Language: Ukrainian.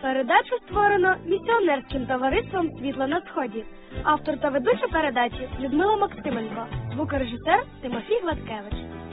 Передачу створено місіонерським товариством «Світло на сході». Автор та ведуча передачі Людмила Максименко, звукорежисер Тимофій Гладкевич.